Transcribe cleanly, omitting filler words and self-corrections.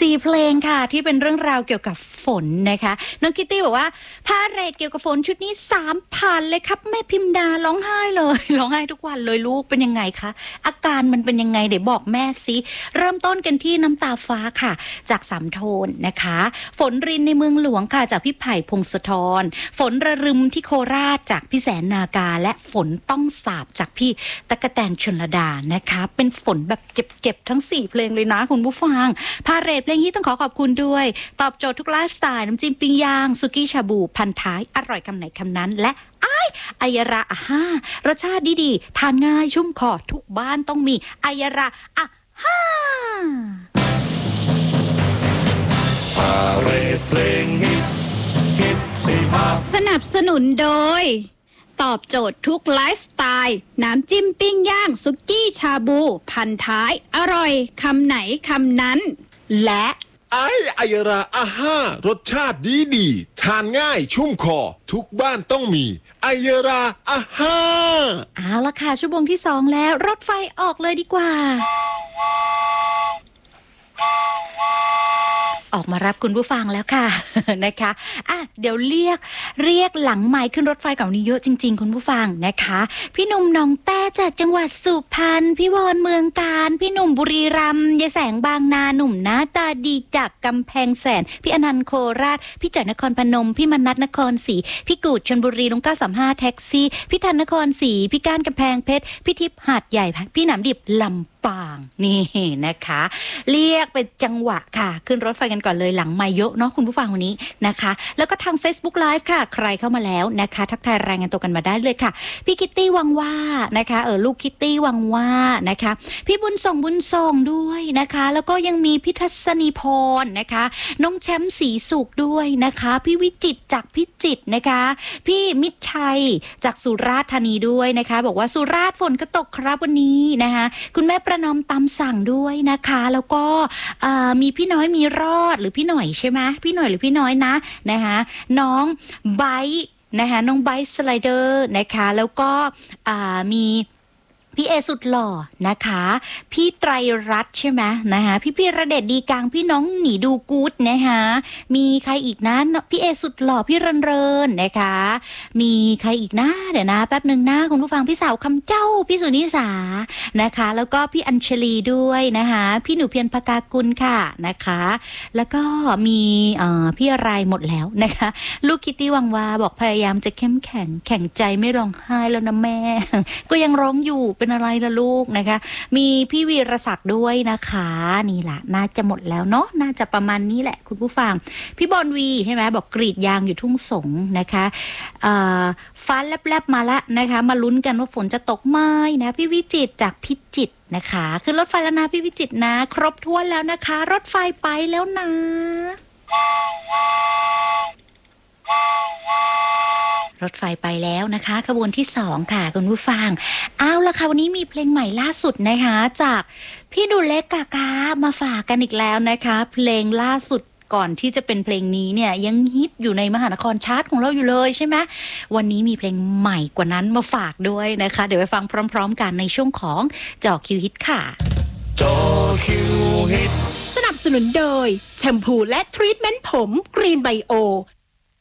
4 เพลงค่ะที่เป็นเรื่องราวเกี่ยวกับฝนนะคะน้องคิตตี้บอกว่าพาเรดเกี่ยวกับฝนชุดนี้3,000เลยครับแม่พิมดาร้องไห้เลยร้องไห้ทุกวันเลยลูกเป็นยังไงคะอาการมันเป็นยังไงเดี๋ยวบอกแม่ซิเริ่มต้นกันที่น้ำตาฟ้าค่ะจาก3 โทนนะคะฝนรินในเมืองหลวงค่ะจากพี่ไผ่พงศธรฝนระรึมที่โคราชจากพี่แสนนากาและฝนต้องสาบจากพี่ตั๊กแตนชลดานะคะเป็นฝนแบบเจ็บๆทั้ง4 เพลงเลยนะคุณผู้ฟังพาเรดเพลงนี้ต้องขอบคุณด้วยตอบโจทย์ทุกไลฟ์สไตล์น้ำจิ้มปิ้งย่างสุกี้ชาบูพันท้ายอร่อยคำไหนคำนั้นและอายระอาฮ่ารสชาติดีๆทานง่ายชุ่มคอทุกบ้านต้องมีอายระอาฮ่าพาเรดเพลงฮิตสิมาสนับสนุนโดยตอบโจทย์ทุกไลฟ์สไตล์น้ำจิ้มปิ้งย่างสุกี้ชาบูพันท้ายอร่อยคำไหนคำนั้นและอายราอาฮ่ารสชาติดีทานง่ายชุ่มคอทุกบ้านต้องมีอายราอาฮ่าเอาละค่ะชั่วโมงที่2แล้วรถไฟออกเลยดีกว่าออกมารับคุณผู้ฟังแล้วค่ะ นะคะเดี๋ยวเรียกหลังไมค์ขึ้นรถไฟกับนี้เยอะจริงๆคุณผู้ฟังนะคะพี่หนุ่มหนองแต้จากจังหวัดสุพรรณพี่วอนเมืองการพี่หนุ่มบุรีรัมย์ยายแสงบางนาหนุ่มหน้าตาดีจากกำแพงแสนพี่อนันต์โคราชพี่จ่อยนครพนมพี่มนัสนครศรีพี่กูดชลบุรีลุง935แท็กซี่พี่ธันนครศรีพี่ก้านกำแพงเพชรพี่ทิพย์หาดใหญ่พี่หนามดิบลำปางนี่นะคะเรียกเป็นจังหวะค่ะขึ้นรถไฟกันก่อนเลยหลังไมค์เยอะเนาะคุณผู้ฟังวันนี้นะคะแล้วก็ทาง Facebook Live ค่ะใครเข้ามาแล้วนะคะทักทายรายงานตัวกันมาได้เลยค่ะพี่คิตตี้วังว่านะคะลูกคิตตี้วังว่านะคะพี่บุญส่งด้วยนะคะแล้วก็ยังมีพี่ทัศนีพรนะคะน้องแชมป์ศรีสุขด้วยนะคะพี่วิจิตรจากพิจิตรนะคะพี่มิตรชัยจากสุราษฎร์ธานีด้วยนะคะบอกว่าสุราษฎร์ฝนก็ตกครับวันนี้นะคะคุณแม่ประนอมตามสั่งด้วยนะคะแล้วก็มีพี่น้อยมีรอดหรือพี่หน่อยใช่ไหมพี่หน่อยหรือพี่น้อยนะคะน้องไบท์นะคะน้องไบท์สไลเดอร์นะคะแล้วก็มีพี่เอสุดหล่อนะคะพี่ไตรรัตน์ใช่ไหมนะคะพี่ระเดชดีกลางพี่น้องหนีดูกู๊ดนะคะมีใครอีกนะพี่เอสุดหล่อพี่เรินนะคะมีใครอีกนะเดี๋ยวนะแป๊บนึงนะคุณผู้ฟังพี่สาวคำเจ้าพี่สุนิสานะคะแล้วก็พี่อัญชลีด้วยนะคะพี่หนูเพียรภกากุลค่ะนะคะแล้วก็มีพี่อะไรหมดแล้วนะคะลูกคิตตี้วังวาบอกพยายามจะเข้มแข็งใจไม่ร้องไห้แล้วนะแม่ ก็ยังร้องอยู่เป็นอะไรล่ะลูกนะคะมีพี่วีรศักดิ์ด้วยนะคะนี่แหละน่าจะหมดแล้วเนาะน่าจะประมาณนี้แหละคุณผู้ฟังพี่บอลวีใช่ไหมบอกกรีดยางอยู่ทุ่งสงนะคะฟ้าแลบๆมาละนะคะมาลุ้นกันว่าฝนจะตกไหมนะพี่วิจิตรจากพิจิตรนะคะขึ้นรถไฟแล้วนะพี่วิจิตรนะครบถ้วนแล้วนะคะรถไฟไปแล้วนะรถไฟไปแล้วนะคะขบวนที่2ค่ะคุณผู้ฟังเอาละค่ะวันนี้มีเพลงใหม่ล่าสุดนะคะจากพี่ดูเล็กกากามาฝากกันอีกแล้วนะคะเพลงล่าสุดก่อนที่จะเป็นเพลงนี้เนี่ยยังฮิตอยู่ในมหานครชาร์ตของเราอยู่เลยใช่ไหมวันนี้มีเพลงใหม่กว่านั้นมาฝากด้วยนะคะเดี๋ยวไปฟังพร้อมๆกันในช่วงของเจาะคิวฮิตค่ะเจาะคิวฮิตสนับสนุนโดยแชมพูและทรีทเมนต์ผมกรีนไบโอ